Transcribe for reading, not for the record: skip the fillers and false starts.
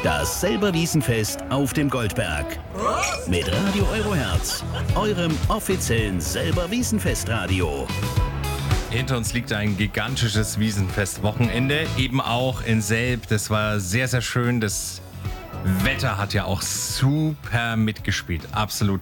Das Selber-Wiesenfest auf dem Goldberg. Mit Radio Eurohertz, eurem offiziellen Selber-Wiesenfest-Radio. Hinter uns liegt ein gigantisches Wiesenfest-Wochenende, eben auch in Selb. Das war sehr, sehr schön. Das Wetter hat ja auch super mitgespielt. Absolut